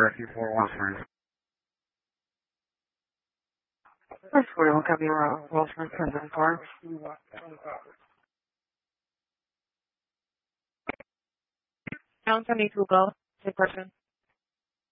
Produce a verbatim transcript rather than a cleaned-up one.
Cherokee four one three. That's forty-one Copy Wilson, President Park. Downtown need to go. Take person.